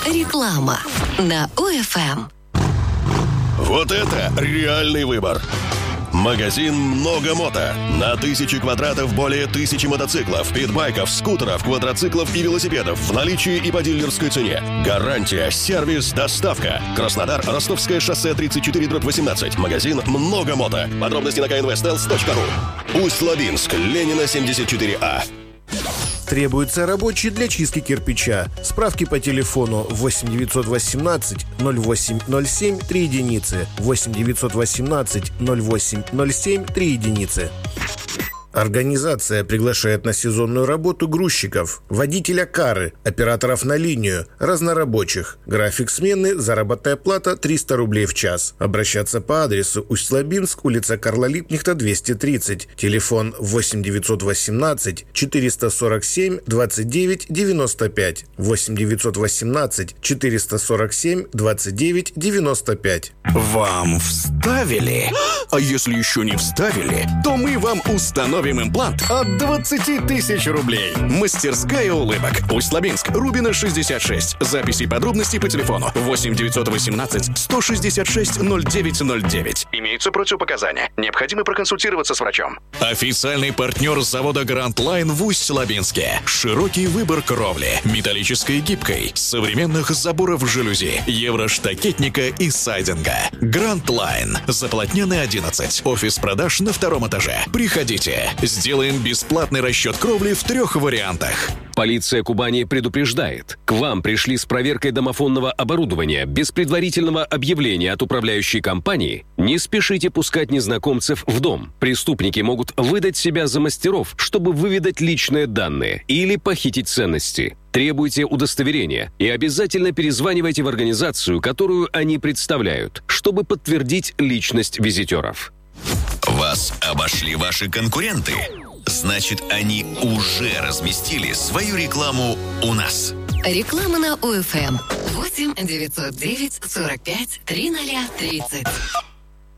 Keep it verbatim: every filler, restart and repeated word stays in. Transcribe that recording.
Реклама на ОФМ. Вот это реальный выбор. Магазин «Много мото». На тысячи квадратов более тысячи мотоциклов, питбайков, скутеров, квадроциклов и велосипедов в наличии и по дилерской цене. Гарантия, сервис, доставка. Краснодар, Ростовское шоссе тридцать четыре дробь восемнадцать. Магазин «Много мото». Подробности на ка эн вэ стелс точка ру. Усть-Лабинск, Ленина, семьдесят четыре а. Требуется рабочий для чистки кирпича. Справки по телефону восемь девятьсот восемнадцать ноль восемь ноль семь три единицы. восемь девятьсот восемнадцать ноль восемь ноль семь три единицы. Организация приглашает на сезонную работу грузчиков, водителя кары, операторов на линию, разнорабочих. График смены, заработная плата триста рублей в час. Обращаться по адресу Усть-Лабинск, улица Карла Липкнехта, двести тридцать. Телефон восемь девятьсот восемнадцать четыреста сорок семь двадцать девять девяносто пять. восемь девятьсот восемнадцать четыреста сорок семь двадцать девять девяносто пять. Вам вставили? А если еще не вставили, то мы вам установим имплант от двадцать тысяч рублей. Мастерская улыбок. Усть-Лабинск, Рубина, шестьдесят шесть. Записи и подробности по телефону восемь девятьсот восемнадцать сто шестьдесят шесть ноль девять ноль девять. Имеются противопоказания. Необходимо проконсультироваться с врачом. Официальный партнер завода Grand Line в Усть-Лабинске. Широкий выбор кровли. Металлической и гибкой. Современных заборов жалюзи. Евроштакетника и сайдинга. Grand Line. Заполотненный одиннадцать. Офис продаж на втором этаже. Приходите. Сделаем бесплатный расчет кровли в трех вариантах. Полиция Кубани предупреждает. К вам пришли с проверкой домофонного оборудования без предварительного объявления от управляющей компании. Не спешите пускать незнакомцев в дом. Преступники могут выдать себя за мастеров, чтобы выведать личные данные или похитить ценности. Требуйте удостоверения и обязательно перезванивайте в организацию, которую они представляют, чтобы подтвердить личность визитеров. Вас обошли ваши конкуренты? Значит, они уже разместили свою рекламу у нас. Реклама на ОФМ. восемь девятьсот девять сорок пять тридцать тридцать.